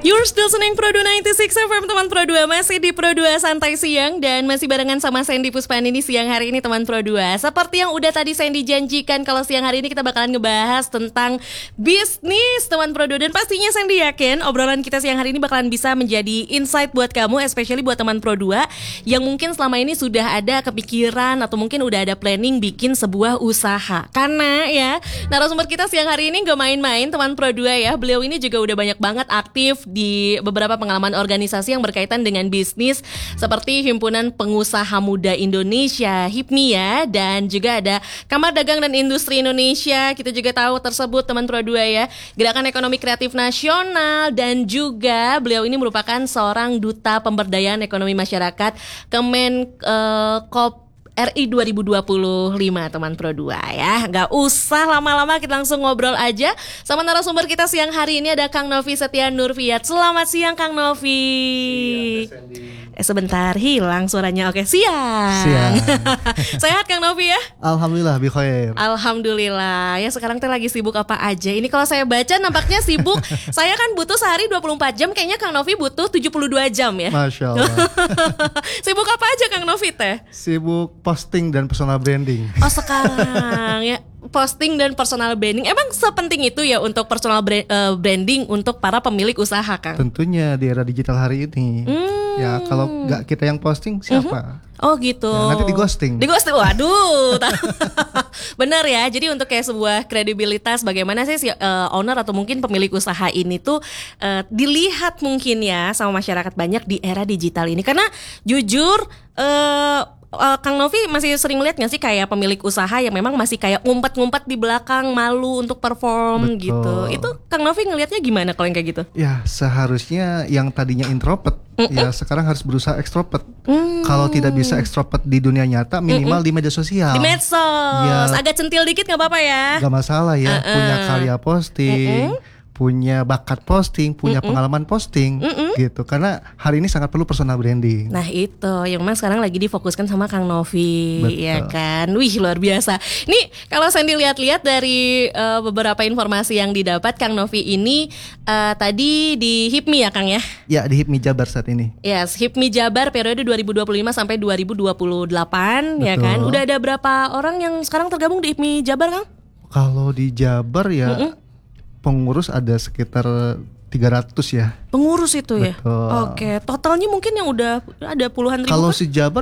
You're still listening Pro2 96 FM teman Pro2. Masih di Pro2 Santai Siang. Dan masih barengan sama Sandy Puspanini siang hari ini teman Pro2. Seperti yang udah tadi Sandy janjikan, kalau siang hari ini kita bakalan ngebahas tentang bisnis teman Pro2. Dan pastinya Sandy yakin obrolan kita siang hari ini bakalan bisa menjadi insight buat kamu, especially buat teman Pro2 yang mungkin selama ini sudah ada kepikiran atau mungkin udah ada planning bikin sebuah usaha. Karena ya narasumber kita siang hari ini gak main-main teman Pro2 ya. Beliau ini juga udah banyak banget aktif di beberapa pengalaman organisasi yang berkaitan dengan bisnis seperti Himpunan Pengusaha Muda Indonesia (HIPMI) ya, dan juga ada Kamar Dagang dan Industri Indonesia. Kita juga tahu tersebut teman Pro2 ya, Gerakan Ekonomi Kreatif Nasional, dan juga beliau ini merupakan seorang duta pemberdayaan ekonomi masyarakat Kemenkop RI 2025 teman Pro2 ya. Gak usah lama-lama, kita langsung ngobrol aja sama narasumber kita siang hari ini. Ada Kang Novi Setia Nurfiat. Selamat siang Kang Novi. Sebentar hilang suaranya. Oke, siang. Sehat Kang Novi ya? Alhamdulillah bikhair. Alhamdulillah. Ya sekarang teh lagi sibuk apa aja? Ini kalau saya baca nampaknya sibuk. Saya kan butuh sehari 24 jam, kayaknya Kang Novi butuh 72 jam ya. Masya Allah. Sibuk apa aja Kang Novi teh? Sibuk posting dan personal branding. Oh sekarang ya, posting dan personal branding. Emang sepenting itu ya untuk personal branding untuk para pemilik usaha Kang? Tentunya di era digital hari ini. Ya kalau nggak kita yang posting siapa? Oh gitu. Ya, nanti di ghosting. Waduh. Benar ya. Jadi untuk kayak sebuah kredibilitas, bagaimana sih si owner atau mungkin pemilik usaha ini tuh dilihat mungkin ya sama masyarakat banyak di era digital ini. Karena jujur Kang Novi masih sering lihat gak sih kayak pemilik usaha yang memang masih kayak ngumpet-ngumpet di belakang, malu untuk perform. Betul. Gitu. Itu Kang Novi ngelihatnya gimana kalau yang kayak gitu? Ya seharusnya yang tadinya introvert ya sekarang harus berusaha extrovert. Kalau tidak bisa extrovert di dunia nyata, minimal di media sosial. Di medsos ya. Agak centil dikit gak apa-apa ya? Gak masalah ya. Punya karya posting, punya bakat posting, punya pengalaman posting gitu. Karena hari ini sangat perlu personal branding. Nah itu yang memang sekarang lagi difokuskan sama Kang Novi. Betul. Ya kan. Wih luar biasa. Nih kalau Sandy lihat-lihat dari beberapa informasi yang didapat, Kang Novi ini tadi di HIPMI ya Kang ya? Ya di HIPMI Jabar saat ini. Yes, HIPMI Jabar periode 2025 sampai 2028. Betul. Ya kan. Udah ada berapa orang yang sekarang tergabung di HIPMI Jabar Kang? Kalau di Jabar ya pengurus ada sekitar 300 ya. Pengurus itu ya? Betul. Oke, totalnya mungkin yang udah ada puluhan ribu. Kalau kan? si Jabar